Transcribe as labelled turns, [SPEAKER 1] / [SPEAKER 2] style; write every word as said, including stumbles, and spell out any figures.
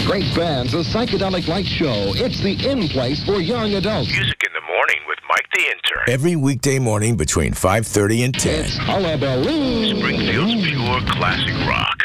[SPEAKER 1] Great bands, a psychedelic light show. It's the in place for young adults.
[SPEAKER 2] Music in the morning with Mike the Intern.
[SPEAKER 3] Every weekday morning between five thirty and ten.
[SPEAKER 1] It's Hullabaloo.
[SPEAKER 2] Springfield's pure classic rock.